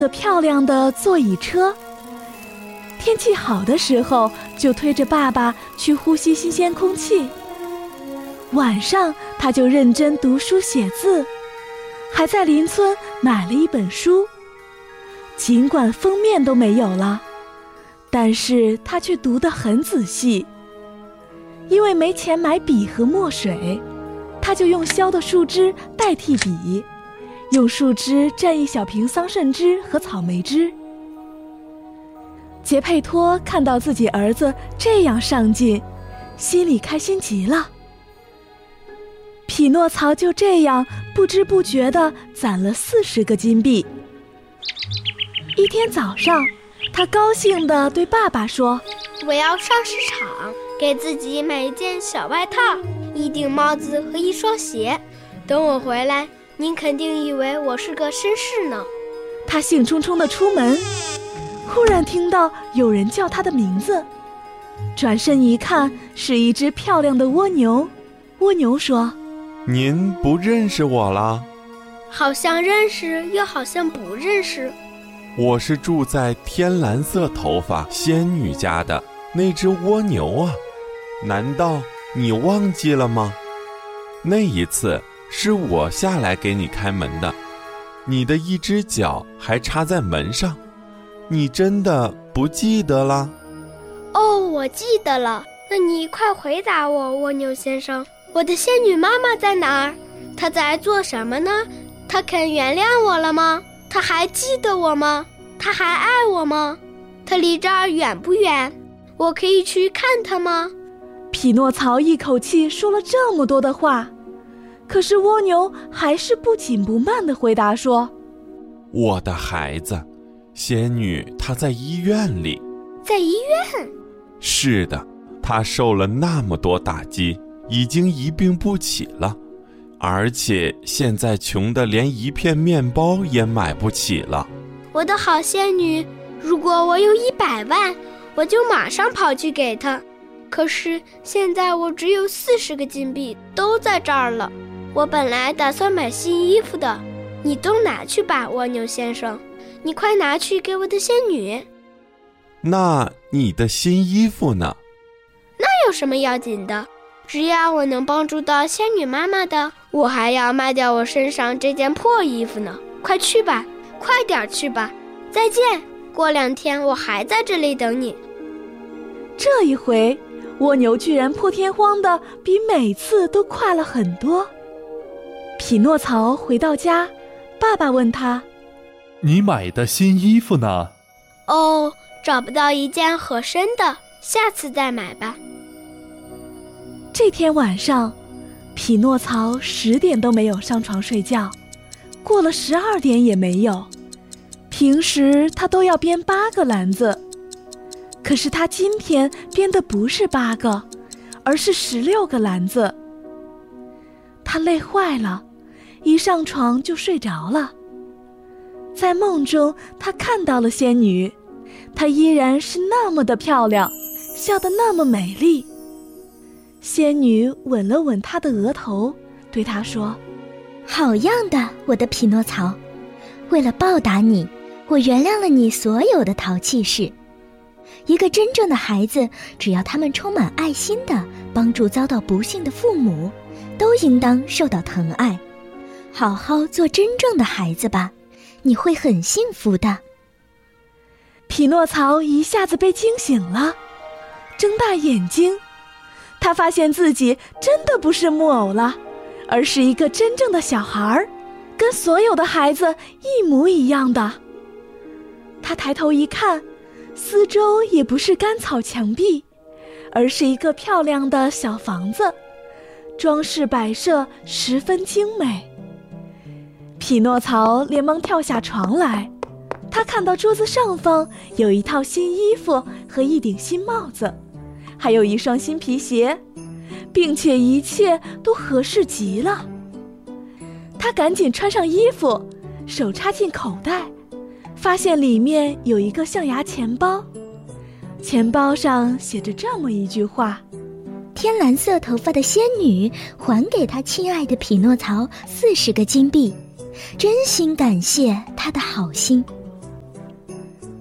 个漂亮的座椅车。天气好的时候，就推着爸爸去呼吸新鲜空气。晚上，他就认真读书写字，还在邻村买了一本书。尽管封面都没有了，但是他却读得很仔细。因为没钱买笔和墨水，他就用削的树枝代替笔，用树枝蘸一小瓶桑葚汁和草莓汁。杰佩托看到自己儿子这样上进，心里开心极了。匹诺曹就这样不知不觉地攒了40个金币。一天早上，他高兴地对爸爸说：“ 我要上市场，给自己买一件小外套、一顶帽子和一双鞋。等我回来，您肯定以为我是个绅士呢。” 他兴冲冲地出门，忽然听到有人叫他的名字，转身一看，是一只漂亮的蜗牛。蜗牛说：“ 您不认识我了？”“ 好像认识，又好像不认识。”“ 我是住在天蓝色头发仙女家的那只蜗牛啊，难道你忘记了吗？那一次是我下来给你开门的，你的一只脚还插在门上，你真的不记得了？”“ 哦，我记得了。那你快回答我，蜗牛先生，我的仙女妈妈在哪儿？她在做什么呢？她肯原谅我了吗？她还记得我吗？她还爱我吗？她离这儿远不远？我可以去看她吗？” 匹诺曹一口气说了这么多的话，可是蜗牛还是不紧不慢地回答说：“ 我的孩子，仙女她在医院里。”“ 在医院？”“ 是的，她受了那么多打击，已经一病不起了，而且现在穷得连一片面包也买不起了。”“ 我的好仙女，如果我有100万，我就马上跑去给她。可是现在我只有40个金币，都在这儿了。我本来打算买新衣服的，你都拿去吧，蜗牛先生，你快拿去给我的仙女。”“ 那你的新衣服呢？”“ 那有什么要紧的？只要我能帮助到仙女妈妈的，我还要卖掉我身上这件破衣服呢。快去吧，快点去吧，再见，过2天我还在这里等你。” 这一回，蜗牛居然破天荒的比每次都快了很多。匹诺曹回到家，爸爸问他：“ 你买的新衣服呢？”“ 哦，找不到一件合身的，下次再买吧。” 这天晚上，匹诺曹10点都没有上床睡觉，过了12点也没有。平时他都要编8个篮子，可是他今天编的不是8个，而是16个篮子。他累坏了，一上床就睡着了。在梦中，他看到了仙女，她依然是那么的漂亮，笑得那么美丽。仙女吻了吻他的额头，对他说：“ 好样的，我的匹诺曹！为了报答你，我原谅了你所有的淘气事。一个真正的孩子，只要他们充满爱心地帮助遭到不幸的父母，都应当受到疼爱。好好做真正的孩子吧，你会很幸福的。” 匹诺曹一下子被惊醒了，睁大眼睛，他发现自己真的不是木偶了，而是一个真正的小孩，跟所有的孩子一模一样的。他抬头一看，四周也不是干草墙壁，而是一个漂亮的小房子，装饰摆设十分精美。匹诺曹连忙跳下床来，他看到桌子上方有一套新衣服和一顶新帽子，还有一双新皮鞋，并且一切都合适极了。他赶紧穿上衣服，手插进口袋，发现里面有一个象牙钱包，钱包上写着这么一句话：“ 天蓝色头发的仙女还给她亲爱的匹诺曹40个金币，真心感谢她的好心。”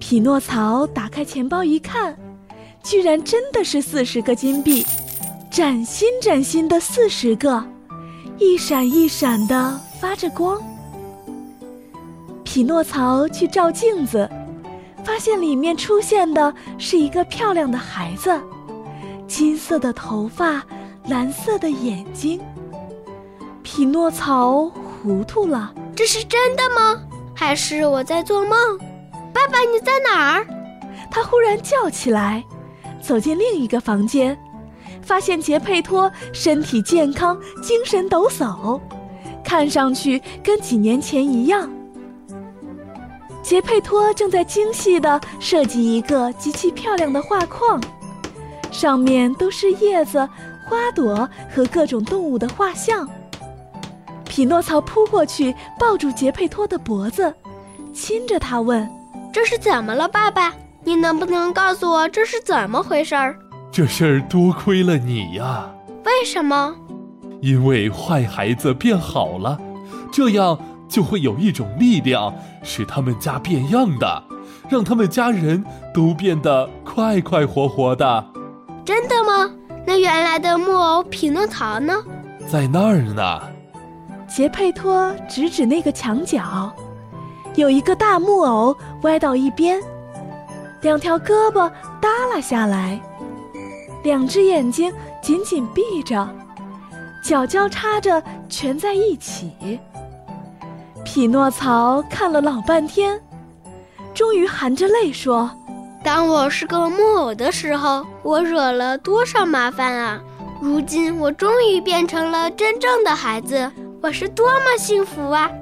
匹诺曹打开钱包一看，居然真的是40个金币，崭新崭新的40个，一闪一闪的发着光。匹诺曹去照镜子，发现里面出现的是一个漂亮的孩子，金色的头发，蓝色的眼睛。匹诺曹糊涂了， 这是真的吗？还是我在做梦？爸爸，你在哪儿？ 他忽然叫起来，走进另一个房间，发现杰佩托身体健康，精神抖擞，看上去跟几年前一样。杰佩托正在精细地设计一个极其漂亮的画框，上面都是叶子、花朵和各种动物的画像。匹诺曹扑过去，抱住杰佩托的脖子，亲着他问： 这是怎么了，爸爸？你能不能告诉我这是怎么回事儿？ 这事儿多亏了你呀。 为什么？ 因为坏孩子变好了，这样就会有一种力量使他们家变样的，让他们家人都变得快快活活的。 真的吗？那原来的木偶匹诺曹呢？ 在那儿呢。 杰佩托指指那个墙角，有一个大木偶歪到一边，2条胳膊耷拉下来，2只眼睛紧紧闭着，脚交叉着蜷在一起。匹诺曹看了老半天，终于含着泪说： 当我是个木偶的时候，我惹了多少麻烦啊！如今我终于变成了真正的孩子，我是多么幸福啊！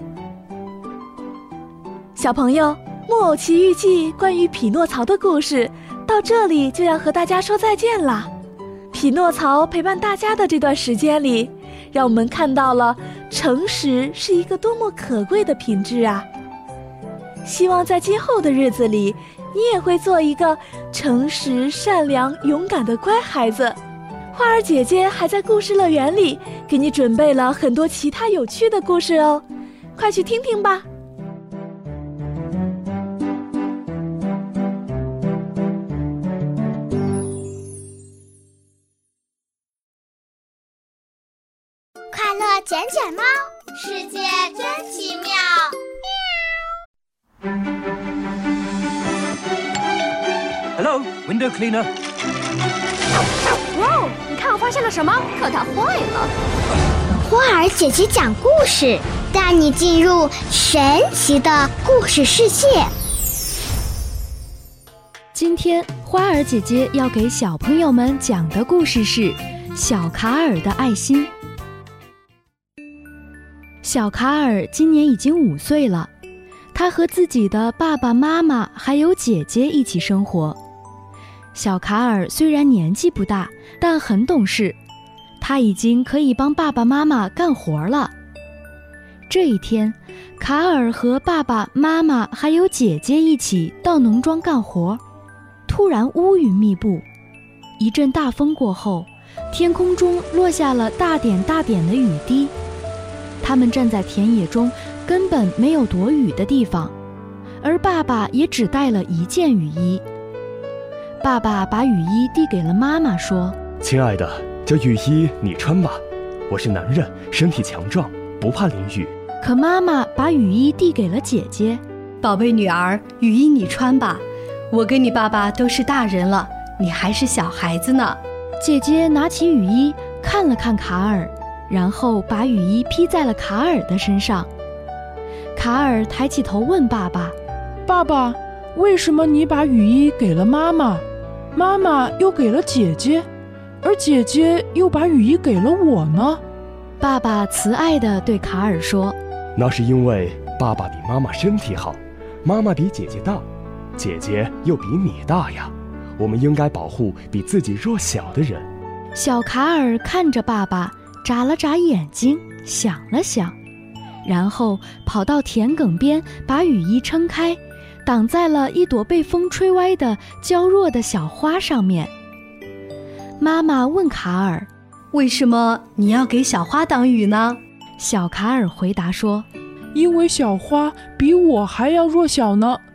小朋友，《木偶奇遇记》关于匹诺曹的故事到这里就要和大家说再见了。匹诺曹陪伴大家的这段时间里，让我们看到了诚实是一个多么可贵的品质啊！希望在今后的日子里，你也会做一个诚实、善良、勇敢的乖孩子。花儿姐姐还在故事乐园里给你准备了很多其他有趣的故事哦，快去听听吧。 快乐卷卷猫，世界真奇妙。 Hello, window cleaner. 哇哦！你看我发现了什么？可它坏了。 花儿姐姐讲故事，带你进入神奇的故事世界。 今天花儿姐姐要给小朋友们讲的故事是《小卡尔的爱心》。小卡尔今年已经5岁了，他和自己的爸爸妈妈还有姐姐一起生活。小卡尔虽然年纪不大，但很懂事，他已经可以帮爸爸妈妈干活了。这一天，卡尔和爸爸妈妈还有姐姐一起到农庄干活，突然乌云密布，一阵大风过后，天空中落下了大点大点的雨滴。他们站在田野中，根本没有躲雨的地方，而爸爸也只带了1件雨衣。爸爸把雨衣递给了妈妈，说： 亲爱的，这雨衣你穿吧，我是男人，身体强壮，不怕淋雨。 可妈妈把雨衣递给了姐姐， 宝贝女儿，雨衣你穿吧，我跟你爸爸都是大人了，你还是小孩子呢。 姐姐拿起雨衣看了看卡尔，然后把雨衣披在了卡尔的身上。卡尔抬起头问爸爸： 爸爸，为什么你把雨衣给了妈妈，妈妈又给了姐姐，而姐姐又把雨衣给了我呢？ 爸爸慈爱地对卡尔说： 那是因为爸爸比妈妈身体好，妈妈比姐姐大，姐姐又比你大呀，我们应该保护比自己弱小的人。 小卡尔看着爸爸，眨了眨眼睛，想了想，然后跑到田埂边，把雨衣撑开，挡在了一朵被风吹歪的娇弱的小花上面。妈妈问卡尔： 为什么你要给小花挡雨呢？ 小卡尔回答说： 因为小花比我还要弱小呢。